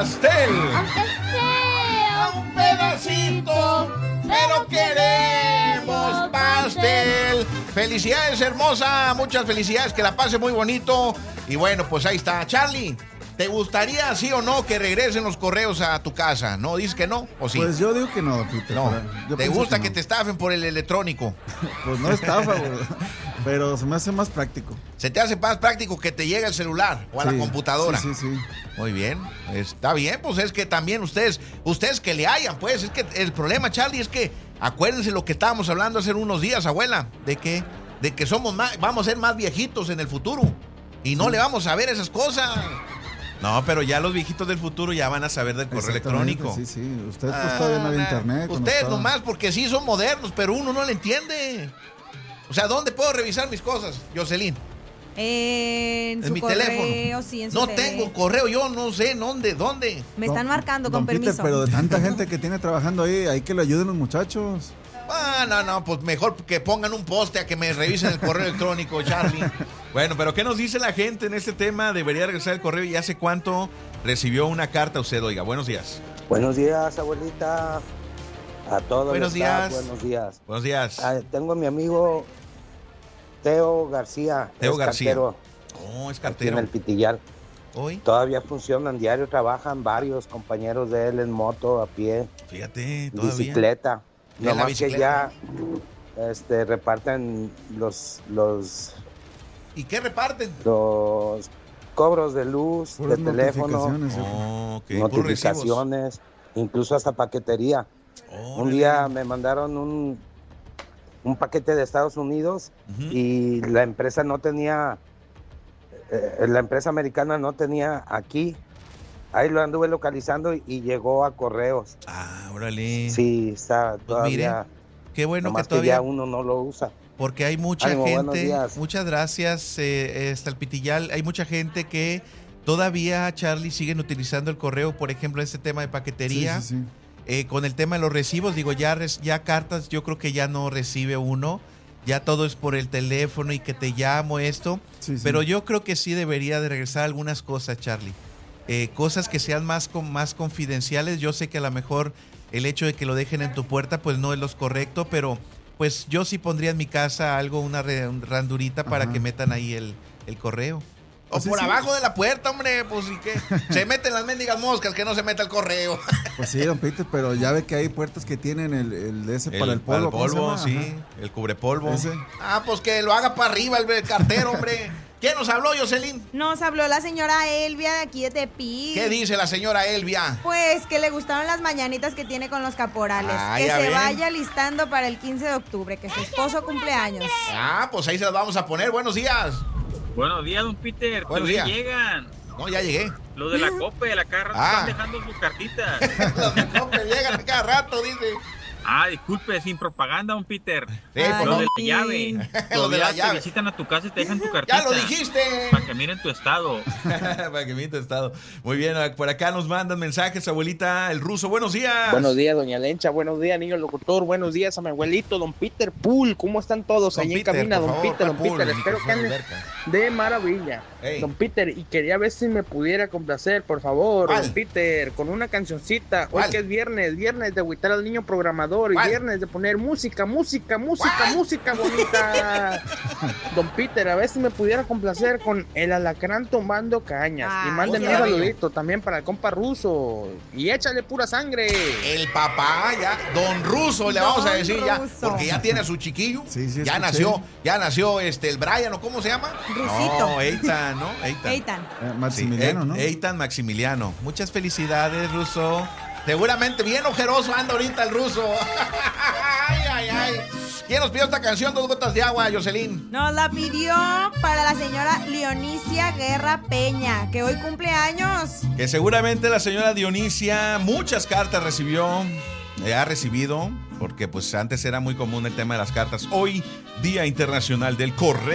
pastel. Aunque sea Un pedacito, pero queremos pastel. Felicidades, hermosa. Muchas felicidades, que la pase muy bonito. Y bueno, pues ahí está. Charlie, ¿te gustaría, sí o no, que regresen los correos a tu casa? ¿No? ¿Dices que no? ¿O sí? Pues yo digo que no, Peter. No. ¿Te gusta que no. te estafen por el electrónico? Pues no estafa, güey. Pero se me hace más práctico. ¿Se te hace más práctico que te llegue al celular o a la computadora? Sí. Muy bien, está bien, pues es que también ustedes que le hayan, pues, es que el problema, Charlie, es que acuérdense lo que estábamos hablando hace unos días, abuela, de que vamos a ser más viejitos en el futuro y no le vamos a ver esas cosas. No, pero ya los viejitos del futuro ya van a saber del correo electrónico. Sí. Usted pues todavía no había internet. Ustedes nomás porque sí son modernos, pero uno no le entiende. O sea, ¿dónde puedo revisar mis cosas, Jocelyn? En mi correo, teléfono. Sí, en su No teléfono. tengo correo, yo no sé ¿dónde? Me están marcando con Peter, permiso. pero de tanta gente que tiene trabajando ahí, hay que le ayuden los muchachos. No, pues mejor que pongan un poste a que me revisen el correo electrónico, Charlie. Bueno, pero ¿qué nos dice la gente en este tema? ¿Debería regresar el correo? ¿Y hace cuánto recibió una carta usted? Oiga, buenos días. Buenos días, abuelita. A todos. Buenos días. Buenos días. Buenos días. Tengo a mi amigo Teo García. Teo García. Cartero, Oh, es aquí cartero. en el Pitillal. Hoy, Todavía funcionan diario, trabajan varios compañeros de él en moto, a pie, fíjate, todavía. bicicleta. En la Nomás bicicleta. que ya reparten los ¿Y qué reparten? cobros de luz, Puras de teléfono, notificaciones, Oh, ok, puros recibos. notificaciones, incluso hasta paquetería. Órale. Un día me mandaron un paquete de Estados Unidos Ujú. y la empresa no tenía, la empresa americana no tenía aquí. Ahí lo anduve localizando y llegó a correos. Órale. Sí, está Pues mire, todavía. qué bueno que Nomás que todavía, ya uno no lo usa. porque hay mucha Ánimo, buenos gente, días. muchas gracias, hasta el Pitillal, hay mucha gente que todavía, Charlie, siguen utilizando el correo, por ejemplo, este tema de paquetería. Sí. Con el tema de los recibos, digo, ya cartas yo creo que ya no recibe uno, ya todo es por el teléfono y que te llamo esto, Sí. pero yo creo que sí debería de regresar algunas cosas, Charlie, cosas que sean más confidenciales. Yo sé que a lo mejor el hecho de que lo dejen en tu puerta pues no es lo correcto, pero pues yo sí pondría en mi casa algo, una randurita para que metan ahí el correo. O Pues por sí. abajo de la puerta, hombre, pues ¿y qué? Se meten las mendigas moscas, que no se meta el correo. Pues sí, don Peter, pero ya ve que hay puertas que tienen el ese para el polvo. ¿cómo se llama? sí, Ajá. el cubrepolvo. Ese. Pues que lo haga para arriba el cartero, hombre. ¿Quién nos habló, Jocelyn? Nos habló la señora Elvia de aquí de Tepic. ¿Qué dice la señora Elvia? Pues que le gustaron las mañanitas que tiene con los caporales. Que ya se ven. vaya listando para el 15 de octubre, que su esposo cumpleaños. Pues ahí se las vamos a poner. Buenos días. Buenos días, don Peter. Buenos Todavía días. llegan. No, ya llegué. Los de la Cope, la cada rato están dejando sus cartitas. Los de Cope llegan cada rato, dice. Disculpe, sin propaganda, don Peter. Sí, Ay, Los de sí. la llave. Los de Todavía la te llave. visitan a tu casa y te dejan tu cartita. Ya lo dijiste. Para que miren tu estado. Para que miente estado. Muy bien, por acá nos mandan mensajes, abuelita, el ruso. Buenos días. Buenos días, doña Lencha. Buenos días, niño locutor. Buenos días a mi abuelito, don Peter Pool. ¿Cómo están todos Don allí en Peter, cabina, por don favor, Peter? Don Pool, Peter, el espero que micrófono anden alberca. de maravilla. Ey. Don Peter, y quería ver si me pudiera complacer, por favor, ¿Cuál? don Peter, con una cancioncita. ¿Cuál? Hoy que es viernes de agüitar al niño programador y ¿Cuál? viernes de poner música ¿Cuál? bonita. Don Peter, a ver si me pudiera complacer con el alacrán tomando cañas. Y Ay, mándenme qué un bello. saludito también para el compa ruso. Y échale pura sangre. El papá, ya, don Ruso, le vamos a Don decir ya, Ruso. porque ya tiene a su chiquillo. Sí, ya escuché. nació el Brian, ¿o cómo se llama? Rusito. No, Eitan, ¿no? Eitan. Eitan. Maximiliano, Sí, ¿no? Eitan Maximiliano. Muchas felicidades, Ruso. Seguramente bien ojeroso anda ahorita el Ruso. Ay. ¿Quién nos pidió esta canción, Dos Gotas de Agua, Jocelyn? Nos la pidió para la señora Leonicia Guerra Peña, que hoy cumple años. Que seguramente la señora Dionisia muchas cartas ha recibido, porque pues antes era muy común el tema de las cartas. Hoy, Día Internacional del Correo.